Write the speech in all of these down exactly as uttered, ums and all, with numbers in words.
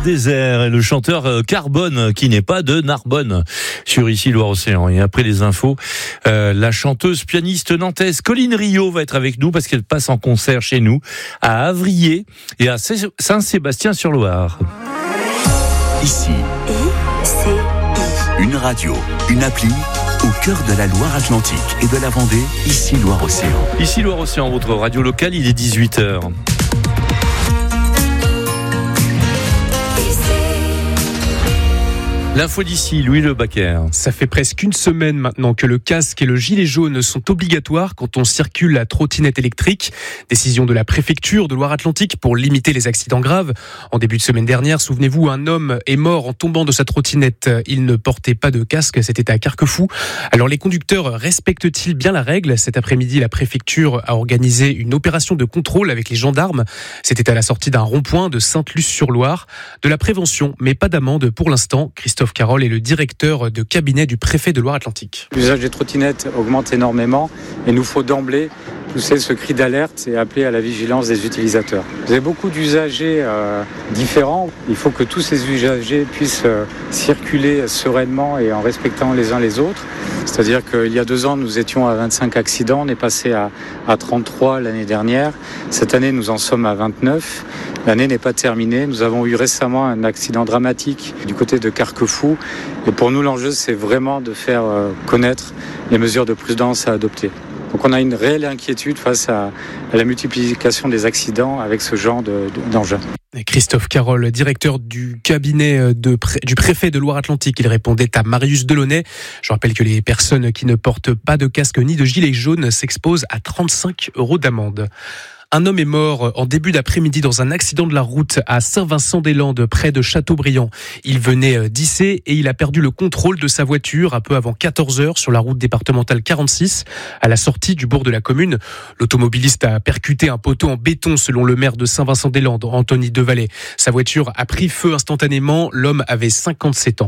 désert et le chanteur Carbone qui n'est pas de Narbonne sur ici Loire-Océan. Et après les infos, euh, la chanteuse pianiste nantaise Colline Rio va être avec nous parce qu'elle passe en concert chez nous à Avrier et à Saint-Sébastien-sur-Loire. Ici, une radio, une appli au cœur de la Loire-Atlantique et de la Vendée, ici Loire-Océan. Ici Loire-Océan, votre radio locale, il est dix-huit heures. L'info d'ici, Louis Le Bacquer. Ça fait presque une semaine maintenant que le casque et le gilet jaune sont obligatoires quand on circule à trottinette électrique. Décision de la préfecture de Loire-Atlantique pour limiter les accidents graves. En début de semaine dernière, souvenez-vous, un homme est mort en tombant de sa trottinette. Il ne portait pas de casque, c'était à Carquefou. Alors les conducteurs respectent-ils bien la règle ? Cet après-midi, la préfecture a organisé une opération de contrôle avec les gendarmes. C'était à la sortie d'un rond-point de Sainte-Luce-sur-Loire. De la prévention, mais pas d'amende pour l'instant. Christophe Christophe Carole est le directeur de cabinet du préfet de Loire-Atlantique. L'usage des trottinettes augmente énormément et il nous faut d'emblée pousser ce cri d'alerte et appeler à la vigilance des utilisateurs. Vous avez beaucoup d'usagers euh, différents. Il faut que tous ces usagers puissent euh, circuler sereinement et en respectant les uns les autres. C'est-à-dire qu'il y a deux ans, nous étions à vingt-cinq accidents. On est passé à, à trente-trois l'année dernière. Cette année, nous en sommes à vingt-neuf. L'année n'est pas terminée. Nous avons eu récemment un accident dramatique du côté de Carquefou. Et pour nous, l'enjeu, c'est vraiment de faire euh, connaître les mesures de prudence à adopter. Donc on a une réelle inquiétude face à, à la multiplication des accidents avec ce genre de, de, d'enjeux. Christophe Carole, directeur du cabinet de pré- du préfet de Loire-Atlantique, il répondait à Marius Delaunay. Je rappelle que les personnes qui ne portent pas de casque ni de gilet jaune s'exposent à trente-cinq euros d'amende. Un homme est mort en début d'après-midi dans un accident de la route à Saint-Vincent-des-Landes, près de Châteaubriand. Il venait d'Issé et il a perdu le contrôle de sa voiture un peu avant quatorze heures sur la route départementale quarante-six, à la sortie du bourg de la commune. L'automobiliste a percuté un poteau en béton, selon le maire de Saint-Vincent-des-Landes, Anthony Devalet. Sa voiture a pris feu instantanément. L'homme avait cinquante-sept ans.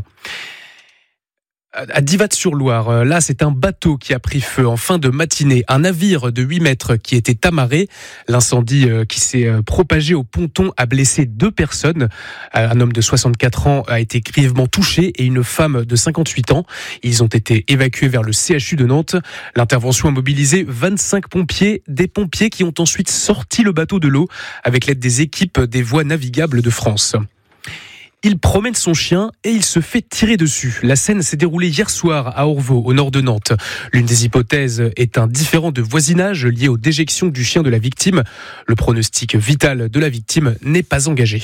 À Divatte-sur-Loire, là, c'est un bateau qui a pris feu en fin de matinée. Un navire de huit mètres qui était amarré. L'incendie qui s'est propagé au ponton a blessé deux personnes. Un homme de soixante-quatre ans a été grièvement touché et une femme de cinquante-huit ans. Ils ont été évacués vers le C H U de Nantes. L'intervention a mobilisé vingt-cinq pompiers, des pompiers qui ont ensuite sorti le bateau de l'eau avec l'aide des équipes des voies navigables de France. Il promène son chien et il se fait tirer dessus. La scène s'est déroulée hier soir à Orvaux, au nord de Nantes. L'une des hypothèses est un différend de voisinage lié aux déjections du chien de la victime. Le pronostic vital de la victime n'est pas engagé.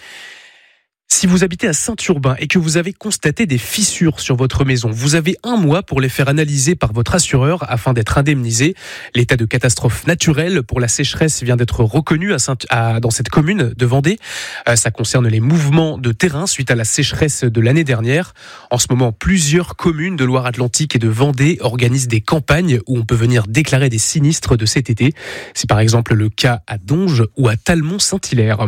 Si vous habitez à Saint-Urbain et que vous avez constaté des fissures sur votre maison, vous avez un mois pour les faire analyser par votre assureur afin d'être indemnisé. L'état de catastrophe naturelle pour la sécheresse vient d'être reconnu à Saint- à, dans cette commune de Vendée. Euh, ça concerne les mouvements de terrain suite à la sécheresse de l'année dernière. En ce moment, plusieurs communes de Loire-Atlantique et de Vendée organisent des campagnes où on peut venir déclarer des sinistres de cet été. C'est par exemple le cas à Donges ou à Talmont-Saint-Hilaire.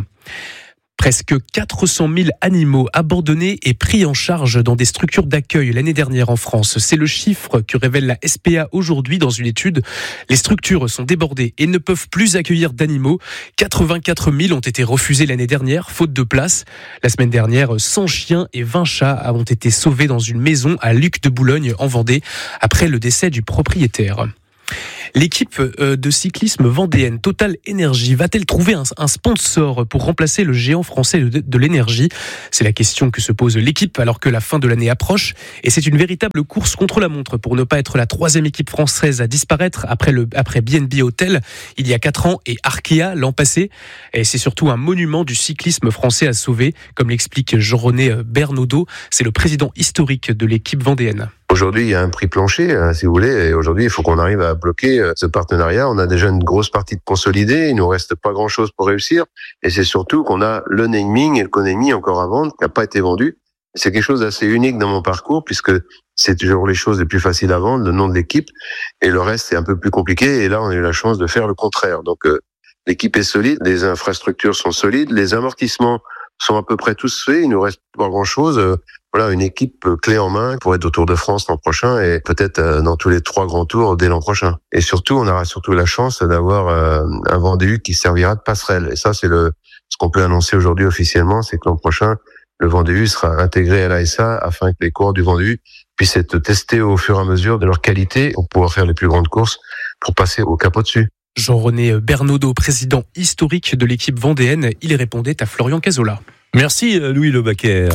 Presque quatre cent mille animaux abandonnés et pris en charge dans des structures d'accueil l'année dernière en France. C'est le chiffre que révèle la S P A aujourd'hui dans une étude. Les structures sont débordées et ne peuvent plus accueillir d'animaux. quatre-vingt-quatre mille ont été refusés l'année dernière, faute de place. La semaine dernière, cent chiens et vingt chats ont été sauvés dans une maison à Luc de Boulogne en Vendée après le décès du propriétaire. L'équipe de cyclisme vendéenne Total Énergie va-t-elle trouver un, un sponsor pour remplacer le géant français de, de l'énergie ? C'est la question que se pose l'équipe alors que la fin de l'année approche. Et c'est une véritable course contre la montre pour ne pas être la troisième équipe française à disparaître après, le, après B N B Hotel il y a quatre ans et Arkea l'an passé. Et c'est surtout un monument du cyclisme français à sauver, comme l'explique Jean-René Bernaudot. C'est le président historique de l'équipe vendéenne. Aujourd'hui, il y a un prix plancher, hein, si vous voulez, et aujourd'hui, il faut qu'on arrive à bloquer euh, ce partenariat. On a déjà une grosse partie de consolidée, il nous reste pas grand-chose pour réussir, et c'est surtout qu'on a le naming et le co-naming encore à vendre, qui n'a pas été vendu. C'est quelque chose d'assez unique dans mon parcours, puisque c'est toujours les choses les plus faciles à vendre, le nom de l'équipe, et le reste, c'est un peu plus compliqué, et là, on a eu la chance de faire le contraire. Donc, euh, l'équipe est solide, les infrastructures sont solides, les amortissements sont à peu près tous faits, il nous reste pas grand-chose. Euh, Voilà, une équipe clé en main pour être au Tour de France l'an prochain et peut-être dans tous les trois grands tours dès l'an prochain. Et surtout, on aura surtout la chance d'avoir un Vendée U qui servira de passerelle. Et ça, c'est le ce qu'on peut annoncer aujourd'hui officiellement, c'est que l'an prochain, le Vendée U sera intégré à l'A S A afin que les coureurs du Vendée U puissent être testés au fur et à mesure de leur qualité pour pouvoir faire les plus grandes courses pour passer au cap au-dessus. Jean-René Bernaudot, président historique de l'équipe vendéenne, il répondait à Florian Cazzola. Merci Louis Lebaquer.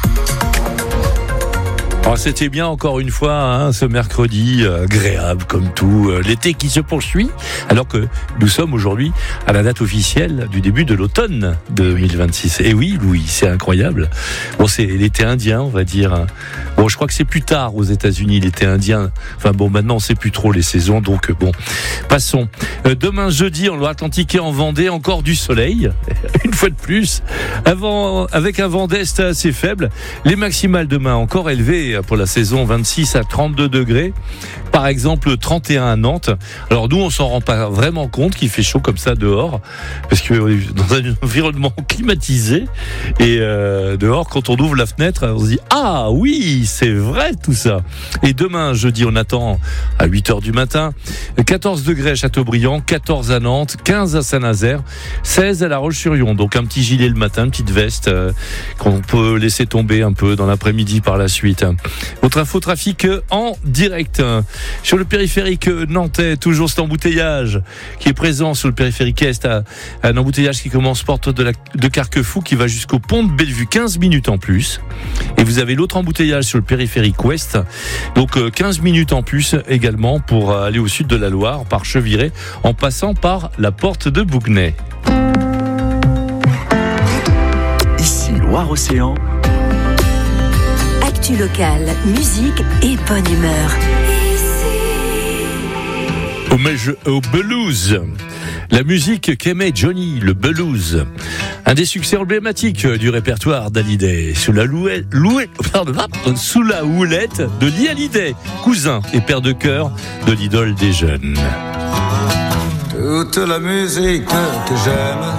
Oh, c'était bien encore une fois hein, ce mercredi euh, agréable comme tout, euh, l'été qui se poursuit alors que nous sommes aujourd'hui à la date officielle du début de l'automne deux mille vingt-six. Et oui Louis, c'est incroyable. Bon, c'est l'été indien on va dire. Bon, je crois que c'est plus tard aux États-Unis l'été indien. Enfin bon, maintenant on sait plus trop les saisons donc bon, passons. Euh, demain jeudi en Loire-Atlantique et en Vendée encore du soleil une fois de plus. Avant, avec un vent d'est assez faible, les maximales demain encore élevées pour la saison vingt-six à trente-deux degrés. Par exemple, trente et un à Nantes. Alors nous, on s'en rend pas vraiment compte qu'il fait chaud comme ça dehors, parce que dans un environnement climatisé et euh, dehors, quand on ouvre la fenêtre, on se dit ah oui, c'est vrai tout ça. Et demain, jeudi, on attend à huit heures du matin, quatorze degrés à Châteaubriand, quatorze à Nantes, quinze à Saint-Nazaire, seize à La Roche-sur-Yon. Donc un petit gilet le matin, une petite veste euh, qu'on peut laisser tomber un peu dans l'après-midi par la suite. Votre info trafic en direct sur le périphérique nantais, toujours cet embouteillage qui est présent sur le périphérique est, à, à un embouteillage qui commence porte de, la, de Carquefou qui va jusqu'au pont de Bellevue, quinze minutes en plus. Et vous avez l'autre embouteillage sur le périphérique ouest, donc quinze minutes en plus également pour aller au sud de la Loire par Cheviré en passant par la porte de Bougnay. Ici Loire-Océan. Actu locale, musique et bonne humeur. Hommage au blues. La musique qu'aimait Johnny, le blues. Un des succès emblématiques du répertoire d'Hallyday. Sous la, louette, louette, pardon, sous la houlette de Lee Hallyday, cousin et père de chœur de l'idole des jeunes. Toute la musique que j'aime,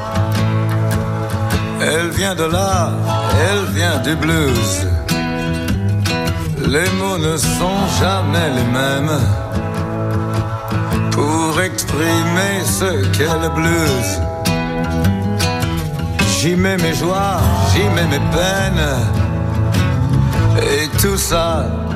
elle vient de là, elle vient du blues. Les mots ne sont jamais les mêmes pour exprimer ce qu'est le blues. J'y mets mes joies, j'y mets mes peines, et tout ça